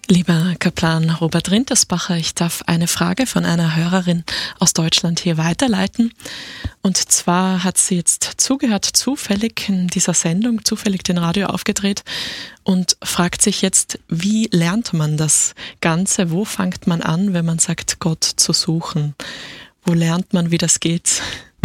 Lieber Kaplan Robert Rintersbacher, ich darf eine Frage von einer Hörerin aus Deutschland hier weiterleiten. Und zwar hat sie jetzt zugehört, zufällig in dieser Sendung, zufällig den Radio aufgedreht und fragt sich jetzt, wie lernt man das Ganze? Wo fängt man an, wenn man sagt, Gott zu suchen? Wo lernt man, wie das geht?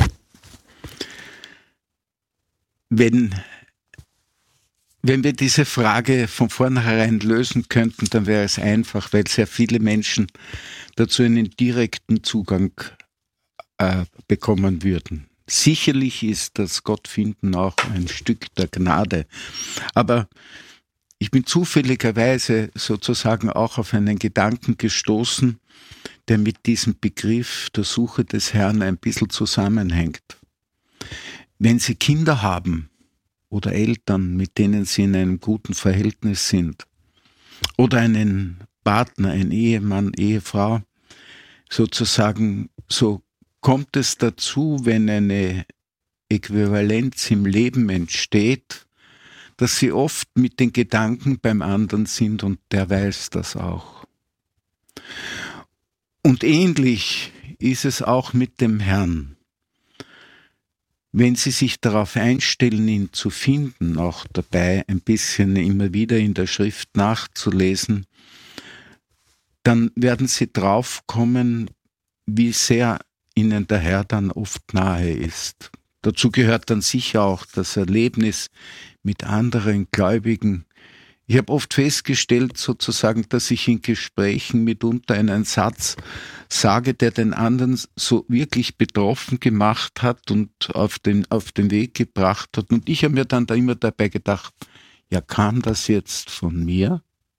Wenn wir diese Frage von vornherein lösen könnten, dann wäre es einfach, weil sehr viele Menschen dazu einen direkten Zugang bekommen würden. Sicherlich ist das Gottfinden auch ein Stück der Gnade, aber ich bin zufälligerweise sozusagen auch auf einen Gedanken gestoßen, der mit diesem Begriff der Suche des Herrn ein bisschen zusammenhängt. Wenn Sie Kinder haben, oder Eltern, mit denen sie in einem guten Verhältnis sind, oder einen Partner, ein Ehemann, Ehefrau, sozusagen, so kommt es dazu, wenn eine Äquivalenz im Leben entsteht, dass sie oft mit den Gedanken beim anderen sind und der weiß das auch. Und ähnlich ist es auch mit dem Herrn. Wenn Sie sich darauf einstellen, ihn zu finden, auch dabei ein bisschen immer wieder in der Schrift nachzulesen, dann werden Sie draufkommen, wie sehr Ihnen der Herr dann oft nahe ist. Dazu gehört dann sicher auch das Erlebnis mit anderen Gläubigen. Ich habe oft festgestellt, sozusagen, dass ich in Gesprächen mitunter einen Satz sage, der den anderen so wirklich betroffen gemacht hat und auf den Weg gebracht hat. Und ich habe mir dann da immer dabei gedacht, ja, kam das jetzt von mir?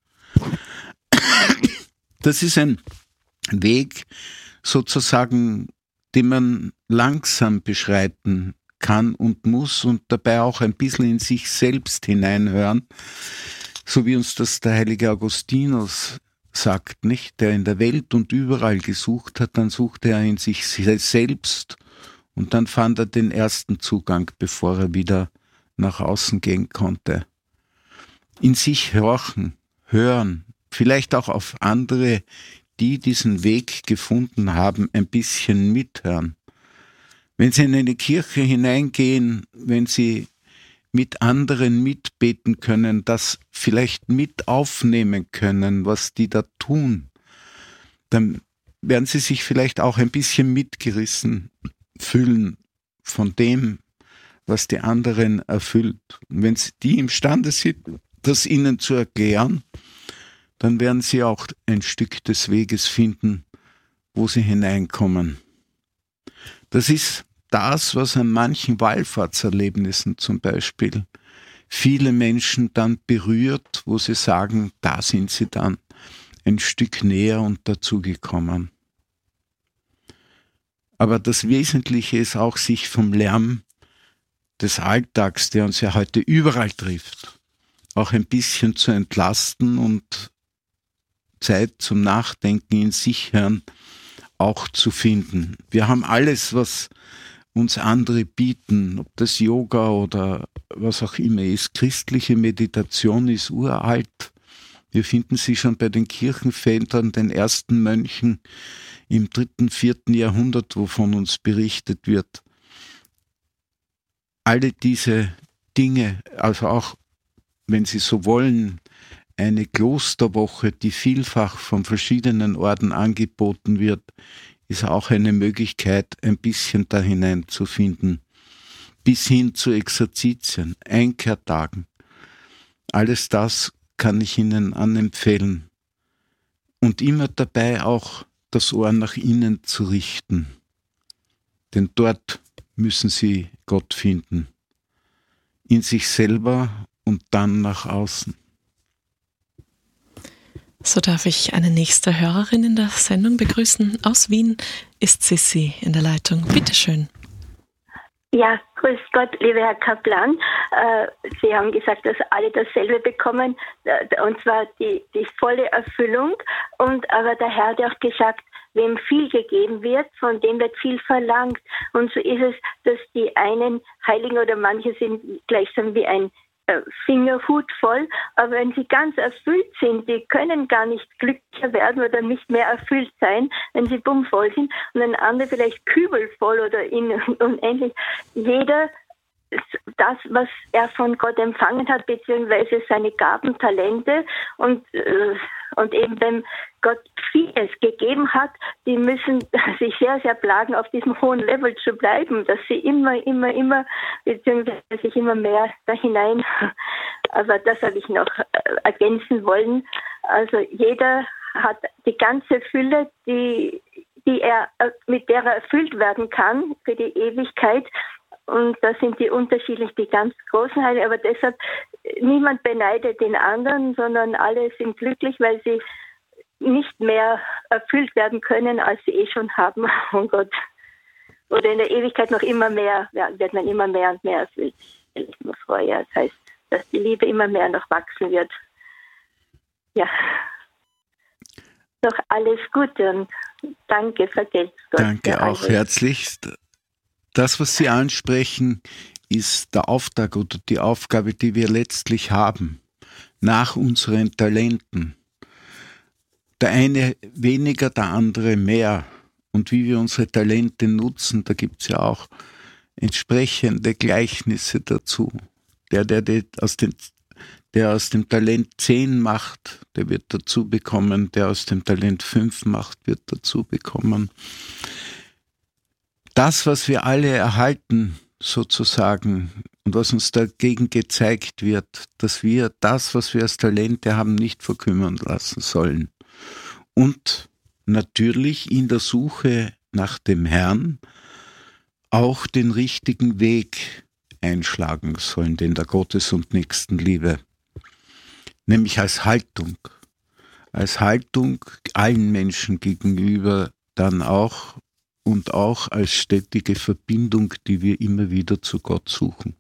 Das ist ein Weg, sozusagen, den man langsam beschreiten kann und muss und dabei auch ein bisschen in sich selbst hineinhören. So wie uns das der heilige Augustinus sagt, nicht? Der in der Welt und überall gesucht hat, dann suchte er in sich selbst und dann fand er den ersten Zugang, bevor er wieder nach außen gehen konnte. In sich horchen, hören, vielleicht auch auf andere, die diesen Weg gefunden haben, ein bisschen mithören. Wenn Sie in eine Kirche hineingehen, wenn Sie mit anderen mitbeten können, das vielleicht mit aufnehmen können, was die da tun, dann werden sie sich vielleicht auch ein bisschen mitgerissen fühlen von dem, was die anderen erfüllt. Und wenn die imstande sind, das ihnen zu erklären, dann werden sie auch ein Stück des Weges finden, wo sie hineinkommen. Das ist das, was an manchen Wallfahrtserlebnissen zum Beispiel viele Menschen dann berührt, wo sie sagen, da sind sie dann ein Stück näher und dazugekommen. Aber das Wesentliche ist auch, sich vom Lärm des Alltags, der uns ja heute überall trifft, auch ein bisschen zu entlasten und Zeit zum Nachdenken in sich hören auch zu finden. Wir haben alles, was uns andere bieten, ob das Yoga oder was auch immer ist. Christliche Meditation ist uralt. Wir finden sie schon bei den Kirchenvätern, den ersten Mönchen im 3., 4. Jahrhundert, wovon uns berichtet wird. Alle diese Dinge, also auch, wenn Sie so wollen, eine Klosterwoche, die vielfach von verschiedenen Orden angeboten wird, ist auch eine Möglichkeit, ein bisschen da hineinzufinden. Bis hin zu Exerzitien, Einkehrtagen. Alles das kann ich Ihnen anempfehlen. Und immer dabei auch das Ohr nach innen zu richten. Denn dort müssen Sie Gott finden. In sich selber und dann nach außen. So darf ich eine nächste Hörerin in der Sendung begrüßen. Aus Wien ist Sissi in der Leitung. Bitte schön. Ja, grüß Gott, lieber Herr Kaplan. Sie haben gesagt, dass alle dasselbe bekommen, und zwar die volle Erfüllung. Aber der Herr hat auch gesagt, wem viel gegeben wird, von dem wird viel verlangt. Und so ist es, dass die einen Heiligen oder manche sind gleichsam wie ein Fingerhut voll, aber wenn sie ganz erfüllt sind, die können gar nicht glücklicher werden oder nicht mehr erfüllt sein, wenn sie bummvoll sind, und ein anderer vielleicht kübelvoll oder unendlich. Jeder das, was er von Gott empfangen hat, beziehungsweise seine Gaben, Talente und eben wenn Gott vieles gegeben hat, die müssen sich sehr, sehr plagen, auf diesem hohen Level zu bleiben, dass sie immer, beziehungsweise sich immer mehr da hinein, aber das habe ich noch ergänzen wollen. Also jeder hat die ganze Fülle, mit der er erfüllt werden kann für die Ewigkeit. Und da sind die unterschiedlich, die ganz großen Heiligen. Aber deshalb, niemand beneidet den anderen, sondern alle sind glücklich, weil sie nicht mehr erfüllt werden können, als sie schon haben von Gott. Oder in der Ewigkeit noch immer mehr, wird man immer mehr und mehr erfüllt. Stelle ich mir vor, ja. Das heißt, dass die Liebe immer mehr noch wachsen wird. Ja. Noch alles Gute und danke, vergelt's Gott. Danke auch herzlichst. Das, was Sie ansprechen, ist der Auftrag oder die Aufgabe, die wir letztlich haben, nach unseren Talenten. Der eine weniger, der andere mehr. Und wie wir unsere Talente nutzen, da gibt es ja auch entsprechende Gleichnisse dazu. Der aus dem Talent 10 macht, der wird dazu bekommen. Der aus dem Talent 5 macht, wird dazu bekommen. Das, was wir alle erhalten, sozusagen, und was uns dagegen gezeigt wird, dass wir das, was wir als Talente haben, nicht verkümmern lassen sollen. Und natürlich in der Suche nach dem Herrn auch den richtigen Weg einschlagen sollen, den der Gottes- und Nächstenliebe, nämlich als Haltung allen Menschen gegenüber dann auch, und auch als stetige Verbindung, die wir immer wieder zu Gott suchen.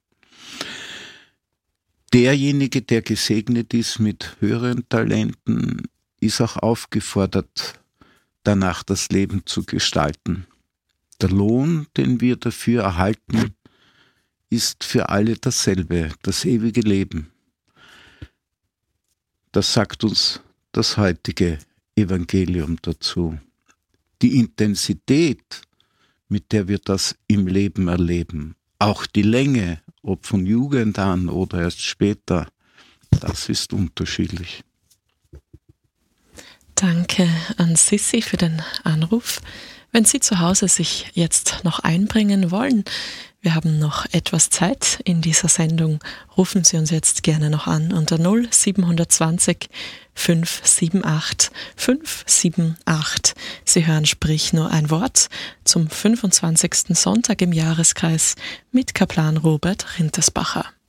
Derjenige, der gesegnet ist mit höheren Talenten, ist auch aufgefordert, danach das Leben zu gestalten. Der Lohn, den wir dafür erhalten, ist für alle dasselbe, das ewige Leben. Das sagt uns das heutige Evangelium dazu. Die Intensität, mit der wir das im Leben erleben, auch die Länge, ob von Jugend an oder erst später, das ist unterschiedlich. Danke an Sissi für den Anruf. Wenn Sie zu Hause sich jetzt noch einbringen wollen, wir haben noch etwas Zeit in dieser Sendung, rufen Sie uns jetzt gerne noch an unter 0720 578 578. Sie hören Sprich nur ein Wort zum 25. Sonntag im Jahreskreis mit Kaplan Robert Rintersbacher.